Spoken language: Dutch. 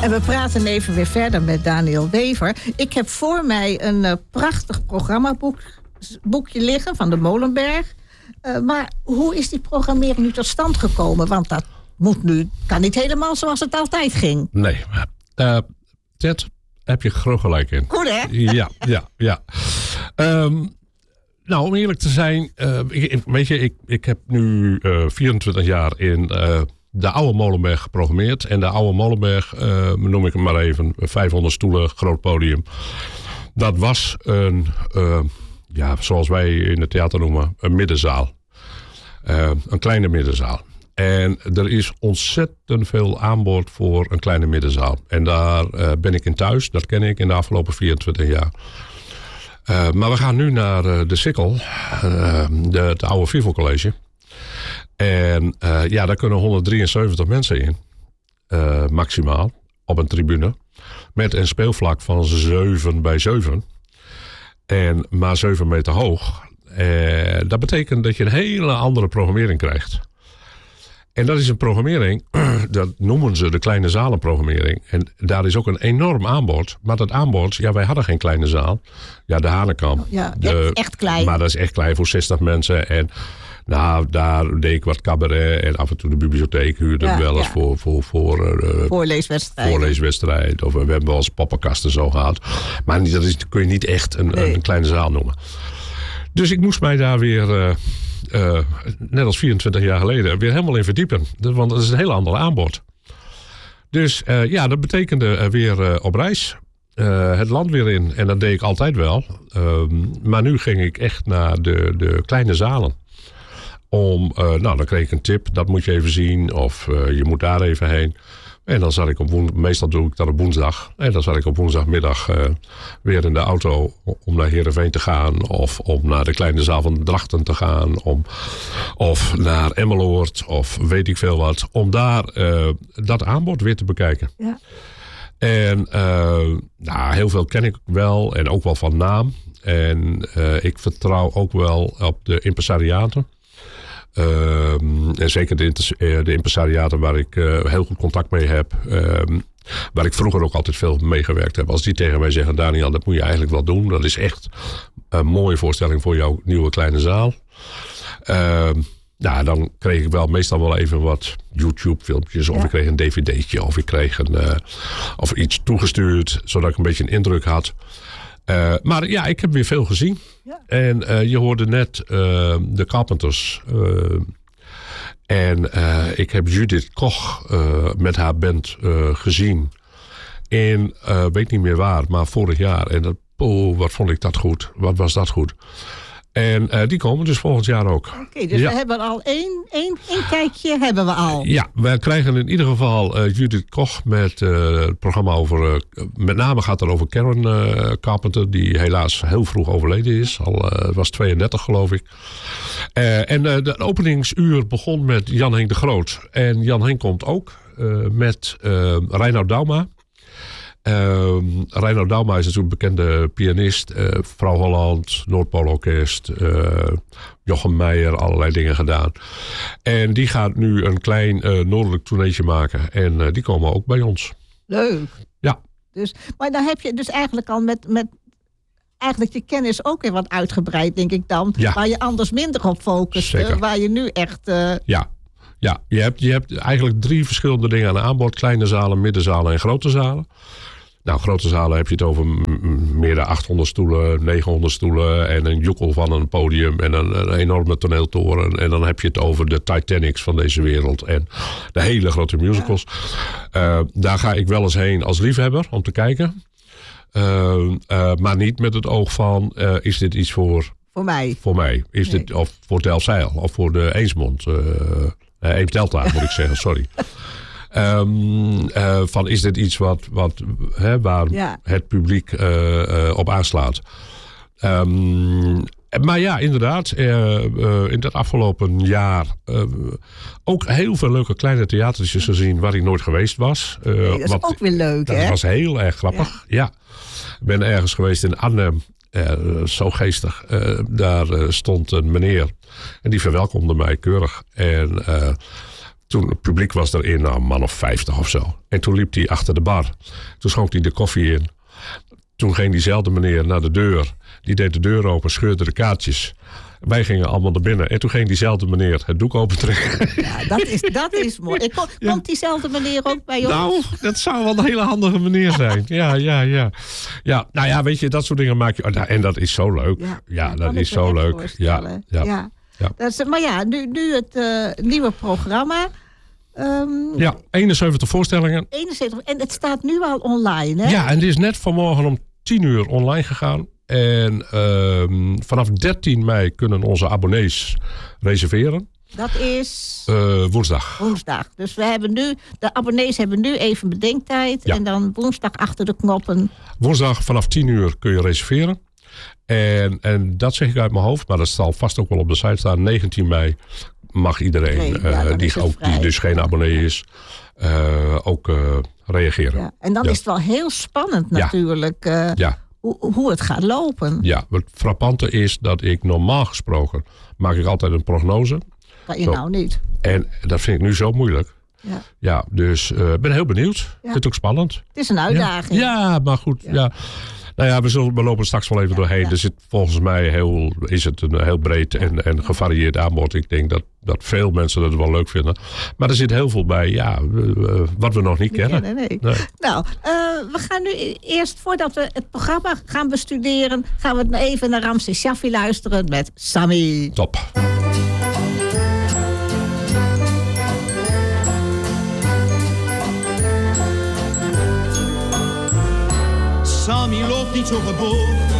En we praten even weer verder met Daniel Wever. Ik heb voor mij een prachtig programmaboekje liggen van de Molenberg. Maar hoe is die programmering nu tot stand gekomen? Want dat kan niet helemaal zoals het altijd ging. Nee, Ted, heb je groot gelijk in. Goed, hè? Ja. Nou, om eerlijk te zijn, ik heb nu 24 jaar in de Oude Molenberg geprogrammeerd. En de Oude Molenberg, noem ik hem maar even, 500 stoelen, groot podium. Dat was een, zoals wij in het theater noemen, een middenzaal. Een kleine middenzaal. En er is ontzettend veel aanbod voor een kleine middenzaal. En daar ben ik in thuis, dat ken ik in de afgelopen 24 jaar. Maar we gaan nu naar de Sikkel, het oude Vivo College. En daar kunnen 173 mensen in, maximaal, op een tribune. Met een speelvlak van 7 bij 7. En maar 7 meter hoog. Dat betekent dat je een hele andere programmering krijgt. En dat is een programmering, dat noemen ze de kleine zalenprogrammering. En daar is ook een enorm aanbod. Maar dat aanbod, wij hadden geen kleine zaal. Ja, de Hanekamp. Ja, echt klein. Maar dat is echt klein voor 60 mensen. En daar deed ik wat cabaret. En af en toe de bibliotheek huurde wel eens voor voorleeswedstrijd. Of we hebben wel eens poppenkasten zo gehad. Maar dat kun je niet echt een kleine zaal noemen. Dus ik moest mij daar weer... net als 24 jaar geleden, weer helemaal in verdiepen. Want dat is een heel ander aanbod. Dus dat betekende weer op reis. Het land weer in. En dat deed ik altijd wel. Maar nu ging ik echt naar de kleine zalen. Dan kreeg ik een tip. Dat moet je even zien. Of je moet daar even heen. En dan zat ik meestal doe ik dat op woensdag. En dan zat ik op woensdagmiddag weer in de auto om naar Heerenveen te gaan. Of om naar de kleine zaal van Drachten te gaan. Of naar Emmeloord. Of weet ik veel wat. Om daar dat aanbod weer te bekijken. Ja. En heel veel ken ik wel. En ook wel van naam. En ik vertrouw ook wel op de impresariaten. En zeker de impresariaten waar ik heel goed contact mee heb. Waar ik vroeger ook altijd veel meegewerkt heb. Als die tegen mij zeggen, Daniel, dat moet je eigenlijk wel doen. Dat is echt een mooie voorstelling voor jouw nieuwe kleine zaal. Dan kreeg ik meestal wel even wat YouTube filmpjes. Of ik kreeg een dvd'tje. Of ik kreeg of iets toegestuurd. Zodat ik een beetje een indruk had. Maar ik heb weer veel gezien. Ja. En je hoorde net de Carpenters. En ik heb Judith Koch met haar band gezien. In, weet niet meer waar, maar vorig jaar. En wat vond ik dat goed. Wat was dat goed. En die komen dus volgend jaar ook. Oké, dus we hebben al één kijkje hebben we al. Ja, wij krijgen in ieder geval Judith Koch met het programma over... met name gaat het over Karen Carpenter, die helaas heel vroeg overleden is. Was 32 geloof ik. En de openingsuur begon met Jan Henk de Groot. En Jan Henk komt ook met Reinoud Dauma. Reinoud Dauma is natuurlijk een bekende pianist. Vrouw Holland, Noordpoolorkest, Jochem Meijer, allerlei dingen gedaan. En die gaat nu een klein noordelijk tourneetje maken. En die komen ook bij ons. Leuk. Ja. Maar dan heb je dus eigenlijk al met eigenlijk je kennis ook weer wat uitgebreid, denk ik dan. Ja. Waar je anders minder op focust. Waar je nu echt... Ja, je hebt eigenlijk 3 verschillende dingen aan aanbod. Kleine zalen, middenzalen en grote zalen. Nou, grote zalen heb je het over meer dan 800 stoelen, 900 stoelen... en een joekel van een podium en een enorme toneeltoren. En dan heb je het over de Titanics van deze wereld en de hele grote musicals. Ja. Daar ga ik wel eens heen als liefhebber om te kijken. Maar niet met het oog van, is dit iets voor mij? Voor mij. Is dit of voor Delfzijl of voor de Eemsmond? Eemsdelta moet ik zeggen, sorry. Van is dit iets waar het publiek op aanslaat. Maar ja, inderdaad, in dat afgelopen jaar ook heel veel leuke kleine theatertjes gezien waar ik nooit geweest was. Dat is ook weer leuk, hè? Dat was heel erg grappig, ja. Ik ben ergens geweest in Arnhem, zo geestig. Daar stond een meneer en die verwelkomde mij keurig. En Toen het publiek was erin, nou, een man of 50 of zo. En toen liep hij achter de bar. Toen schonk hij de koffie in. Toen ging diezelfde meneer naar de deur. Die deed de deur open, scheurde de kaartjes. Wij gingen allemaal naar binnen. En toen ging diezelfde meneer het doek opentrekken. Ja, dat is mooi. Komt diezelfde meneer ook bij ons? Nou, dat zou wel een hele handige meneer zijn. Ja. Ja, nou ja, weet je, dat soort dingen maak je... En dat is zo leuk. Ja, dat is zo leuk. Ja. Maar ja, nu het nieuwe programma. Ja, 71 voorstellingen. 71, en het staat nu al online, hè? Ja, en het is net vanmorgen om 10:00 online gegaan. En vanaf 13 mei kunnen onze abonnees reserveren. Dat is... woensdag. Woensdag. Dus de abonnees hebben nu even bedenktijd. Ja. En dan woensdag achter de knoppen. Woensdag vanaf 10:00 kun je reserveren. En dat zeg ik uit mijn hoofd, maar dat zal vast ook wel op de site staan. 19 mei mag iedereen die dus geen abonnee is, ook reageren. Ja. En dan is het wel heel spannend natuurlijk hoe het gaat lopen. Ja, het frappante is dat ik normaal gesproken maak ik altijd een prognose. Kan je nou niet. En dat vind ik nu zo moeilijk. Ja, dus ik ben heel benieuwd. Ik vind het ook spannend. Het is een uitdaging. Ja, maar goed. Ja. Nou ja, we lopen straks wel even doorheen. Dus volgens mij is het een heel breed en gevarieerd aanbod. Ik denk dat veel mensen dat wel leuk vinden. Maar er zit heel veel bij, wat we nog niet kennen. Nee. Nou, we gaan nu eerst, voordat we het programma gaan bestuderen, gaan we even naar Ramses Shaffi luisteren met Sammy. Top. Sammy loopt niet zo gebogen,